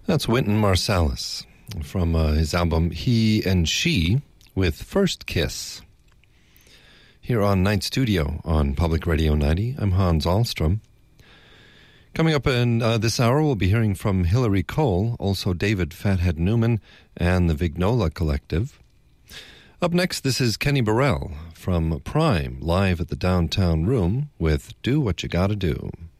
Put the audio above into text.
That's Wynton Marsalis from his album He and She with First Kiss. Here on Night Studio on Public Radio 90, I'm Hans Ahlstrom. Coming up in this hour, we'll be hearing from Hillary Cole, also David Fathead Newman, and the Vignola Collective. Up next, this is Kenny Burrell from Prime, live at the Downtown Room with Do What You Gotta Do.